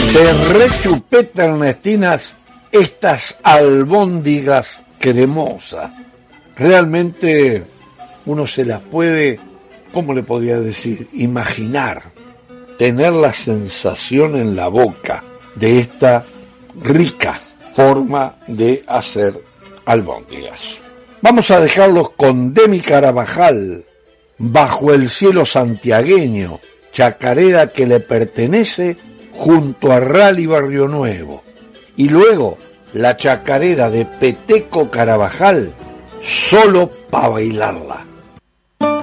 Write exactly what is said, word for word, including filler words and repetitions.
Se rechupeta, Ernestinas, estas albóndigas cremosas. Realmente uno se las puede, ¿cómo le podría decir? Imaginar, tener la sensación en la boca de esta rica forma de hacer albóndigas. Vamos a dejarlos con Demi Carabajal, Bajo el cielo santiagueño, chacarera que le pertenece junto a Rally Barrio Nuevo. Y luego la chacarera de Peteco Carabajal, Solo pa' bailarla.